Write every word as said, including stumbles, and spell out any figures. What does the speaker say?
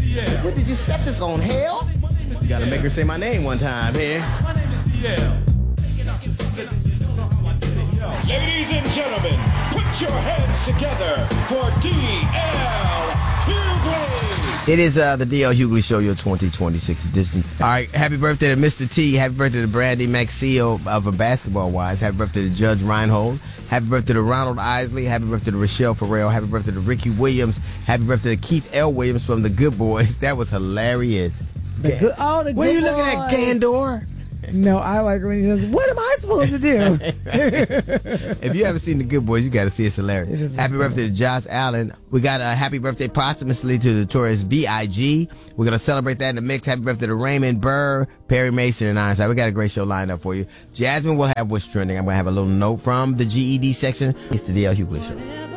What did you set this on, hell? You gotta make her say my name one time here. Ladies and gentlemen, put your hands together for D L Hughley. It is uh, the D L Hughley Show, your twenty twenty-six edition. All right, happy birthday to Mister T. Happy birthday to Brandy Maxio of a Basketball Wise. Happy birthday to Judge Reinhold. Happy birthday to Ronald Isley. Happy birthday to Rochelle Farrell. Happy birthday to Ricky Williams. Happy birthday to Keith L. Williams from The Good Boys. That was hilarious. The good, oh, the What good are you looking at, Gandor? No, I like when he says, what am I supposed to do? If you haven't seen The Good Boys, you got to see it. It's hilarious. It Happy birthday to Josh Allen. We got a happy birthday posthumously to the Notorious B I G We're going to celebrate that in the mix. Happy birthday to Raymond Burr, Perry Mason, and Ironside. We got a great show lined up for you. Jasmine will have what's trending. I'm going to have a little note from the G E D section. It's the D L Hughley Show.